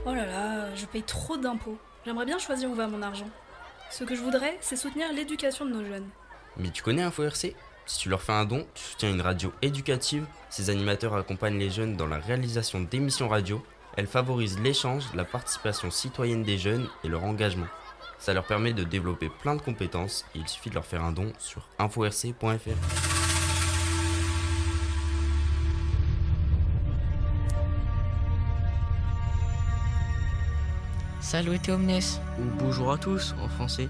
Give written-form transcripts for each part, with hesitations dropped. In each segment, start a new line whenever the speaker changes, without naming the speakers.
Oh là là, je paye trop d'impôts. J'aimerais bien choisir où va mon argent. Ce que je voudrais, c'est soutenir l'éducation de nos jeunes.
Mais tu connais Info RC ? Si tu leur fais un don, tu soutiens une radio éducative. Ces animateurs accompagnent les jeunes dans la réalisation d'émissions radio. Elles favorisent l'échange, la participation citoyenne des jeunes et leur engagement. Ça leur permet de développer plein de compétences et il suffit de leur faire un don sur inforc.fr.
Salute omnes.
Ou bonjour à tous en français.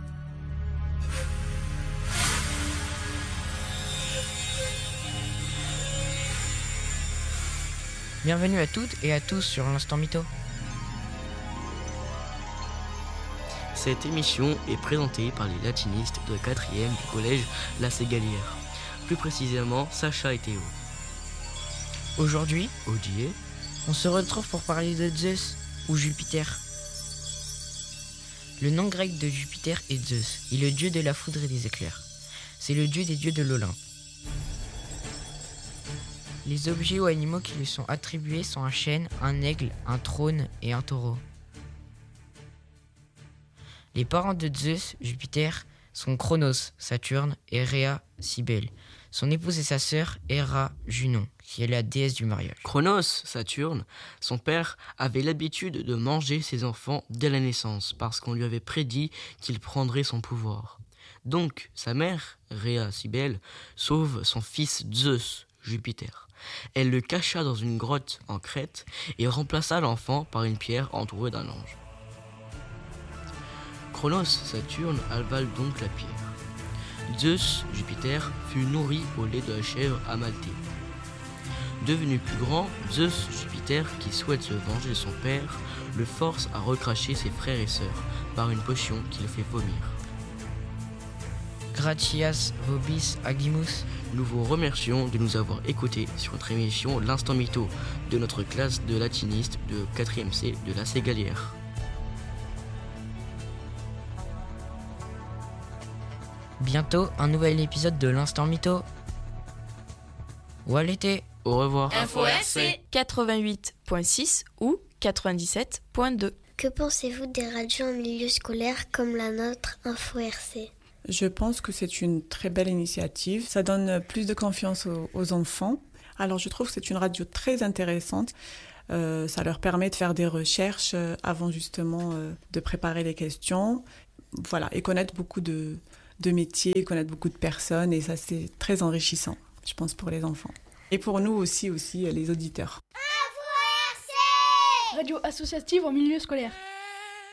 Bienvenue à toutes et à tous sur l'Instant Mytho.
Cette émission est présentée par les latinistes de 4e du collège La Ségalière. Plus précisément, Sacha et Théo.
Aujourd'hui,
Odier,
on se retrouve pour parler de Zeus ou Jupiter. Le nom grec de Jupiter est Zeus. Il est le dieu de la foudre et des éclairs. C'est le dieu des dieux de l'Olympe. Les objets ou animaux qui lui sont attribués sont un chêne, un aigle, un trône et un taureau. Les parents de Zeus, Jupiter, sont Cronos, Saturne, et Rhea, Cybèle. Son épouse et sa sœur, Héra, Junon, qui est la déesse du mariage.
Cronos, Saturne, son père avait l'habitude de manger ses enfants dès la naissance parce qu'on lui avait prédit qu'il prendrait son pouvoir. Donc, sa mère, Rhea, Cybèle, sauve son fils Zeus, Jupiter. Elle le cacha dans une grotte en Crète et remplaça l'enfant par une pierre entourée d'un ange. Cronos, Saturne, avale donc la pierre. Zeus, Jupiter, fut nourri au lait de la chèvre Amalthée. Devenu plus grand, Zeus, Jupiter, qui souhaite se venger de son père, le force à recracher ses frères et sœurs par une potion qui le fait vomir.
Gratias vobis agimus.
Nous vous remercions de nous avoir écoutés sur notre émission L'Instant Mytho de notre classe de latiniste de 4e C de La Ségalière.
Bientôt, un nouvel épisode de l'Instant Mytho. Ou à l'été.
Au revoir.
Info RC 88.6 ou 97.2.
Que pensez-vous des radios en milieu scolaire comme la nôtre Info RC ?
Je pense que c'est une très belle initiative. Ça donne plus de confiance aux enfants. Alors je trouve que c'est une radio très intéressante. Ça leur permet de faire des recherches avant justement de préparer les questions. Voilà, et connaître beaucoup de métiers, connaître beaucoup de personnes. Et ça, c'est très enrichissant, je pense, pour les enfants. Et pour nous aussi les auditeurs.
Radio associative en milieu scolaire.